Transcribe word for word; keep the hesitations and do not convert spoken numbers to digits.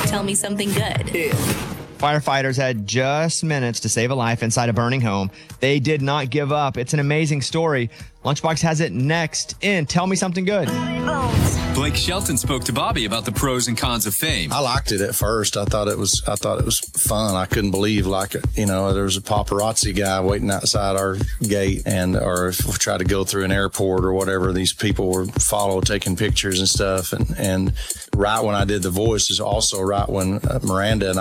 Tell me something good. Yeah. Firefighters had just minutes to save a life inside a burning home. They did not give up. It's an amazing story. Lunchbox has it next in Tell Me Something Good. Blake Shelton spoke to Bobby about the pros and cons of fame. I liked it at first. I thought it was I thought it was fun. I couldn't believe, like, you know, there was a paparazzi guy waiting outside our gate, and or if we tried to go through an airport or whatever, these people were follow taking pictures and stuff. And, and right when I did the voice is also right when uh, Miranda and